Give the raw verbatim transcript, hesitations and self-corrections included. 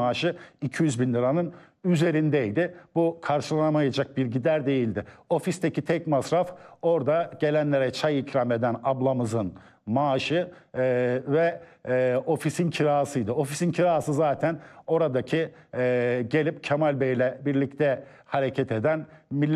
maaşı iki yüz bin liranın üzerindeydi. Bu karşılamayacak bir gider değildi. Ofisteki tek masraf orada gelenlere çay ikram eden ablamızın maaşı e, ve e, ofisin kirasıydı. Ofisin kirası zaten oradaki e, gelip Kemal Bey'le birlikte hareket eden millet